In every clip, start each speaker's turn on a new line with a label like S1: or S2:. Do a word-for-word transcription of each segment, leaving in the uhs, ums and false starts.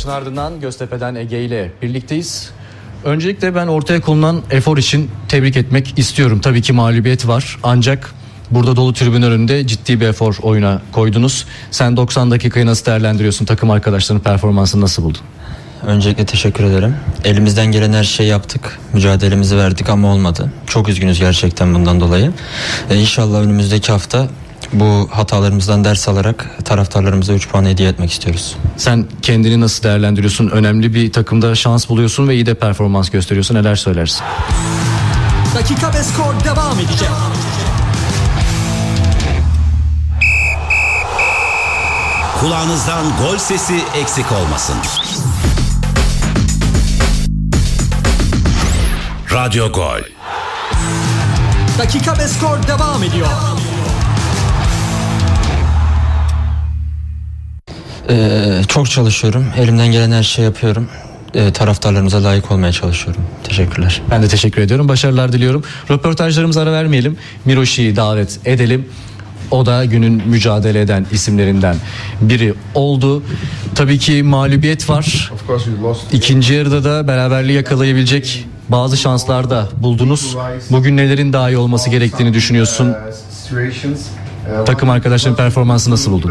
S1: maçın ardından Göztepe'den Ege ile birlikteyiz. Öncelikle ben ortaya konulan efor için tebrik etmek istiyorum. Tabii ki mağlubiyet var ancak burada dolu tribün önünde ciddi bir efor oyuna koydunuz. Sen doksan dakikayı nasıl değerlendiriyorsun? Takım arkadaşlarının performansını nasıl buldun?
S2: Öncelikle teşekkür ederim. Elimizden gelen her şeyi yaptık. Mücadelemizi verdik ama olmadı. Çok üzgünüz gerçekten bundan dolayı. Ee, İnşallah önümüzdeki hafta bu hatalarımızdan ders alarak taraftarlarımıza üç puan hediye etmek istiyoruz.
S1: Sen kendini nasıl değerlendiriyorsun? Önemli bir takımda şans buluyorsun ve iyi de performans gösteriyorsun. Neler söylersin?
S3: Dakika ve skor devam edecek.
S4: Kulağınızdan gol sesi eksik olmasın. Radyo Gol.
S3: Dakika ve skor devam ediyor.
S2: Ee, çok çalışıyorum. Elimden gelen her şeyi yapıyorum. Ee, taraftarlarımıza layık olmaya çalışıyorum. Teşekkürler.
S1: Ben de teşekkür ediyorum. Başarılar diliyorum. Röportajlarımıza ara vermeyelim. Miroşi'yi davet edelim. O da günün mücadele eden isimlerinden biri oldu. Tabii ki mağlubiyet var. İkinci yarıda da beraberliği yakalayabilecek bazı şanslar da buldunuz. Bugün nelerin daha iyi olması gerektiğini düşünüyorsun? Takım arkadaşların performansı nasıl buldun?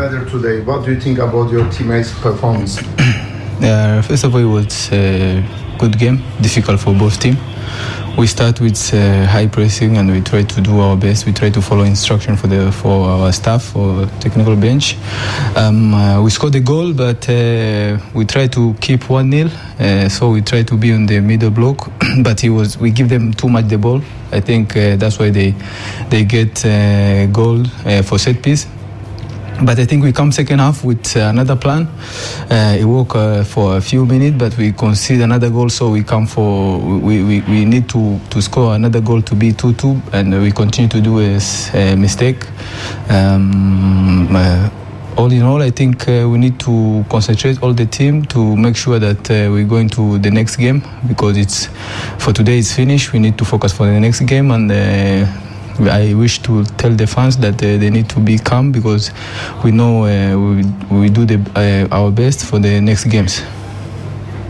S5: Uh, first of all, it was a good game, difficult for both teams. We start with uh, high pressing and we try to do our best. We try to follow instruction for the for our staff, for technical bench. Um, uh, we scored a goal, but uh, we try to keep one nil. Uh, so we try to be on the middle block, but he was we give them too much the ball. I think uh, that's why they they get uh, goal uh, for set piece. But I think we come second half with uh, another plan. Uh, it worked uh, for a few minutes, but we concede another goal, so we come for we, we, we need to, to score another goal to be two two, and we continue to do a, a mistake. Um, uh, all in all, I think uh, we need to concentrate all the team to make sure that uh, we're going to the next game, because it's for today it's finished. We need to focus for the next game, and uh, I wish to tell the fans that uh, they need to be calm, because we know uh, we, we do the, uh, our best for the next games.